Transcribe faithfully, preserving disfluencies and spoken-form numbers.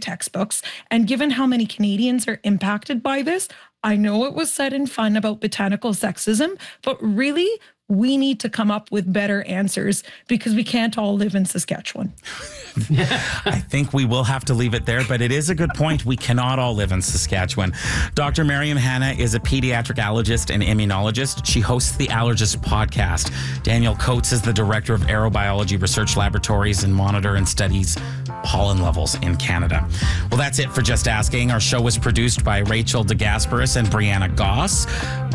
textbooks. And given how many Canadians are impacted by this, I know it was said in fun about botanical sexism, but really, we need to come up with better answers because we can't all live in Saskatchewan. I think we will have to leave it there, but it is a good point. We cannot all live in Saskatchewan. Doctor Mariam Hanna is a pediatric allergist and immunologist. She hosts the Allergist podcast. Daniel Coates is the director of aerobiology research laboratories and monitor and studies pollen levels in Canada. Well, that's it for Just Asking. Our show was produced by Rachel DeGasperis and Brianna Goss.